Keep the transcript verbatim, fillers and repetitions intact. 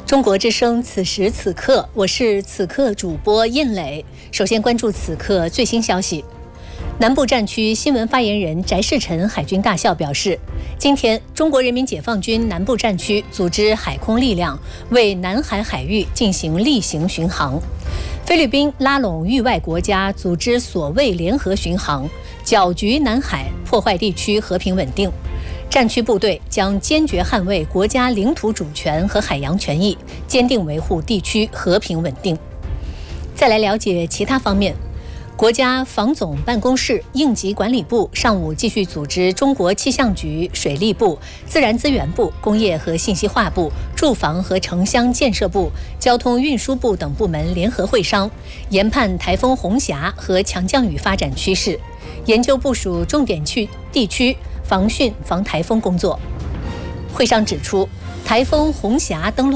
中国之声此时此刻，我是此刻主播印磊。首先关注此刻最新消息。南部战区新闻发言人翟世臣海军大校表示，今天中国人民解放军南部战区组织海空力量为南海海域进行例行巡航。菲律宾拉拢域外国家组织所谓联合巡航，搅局南海，破坏地区和平稳定。战区部队将坚决捍卫国家领土主权和海洋权益，坚定维护地区和平稳定。再来了解其他方面。国家防总办公室应急管理部上午继续组织中国气象局、水利部、自然资源部、工业和信息化部、住房和城乡建设部、交通运输部等部门联合会商，研判台风红霞和强降雨发展趋势，研究部署重点区地区防汛防台风工作。会商指出，台风红霞登陆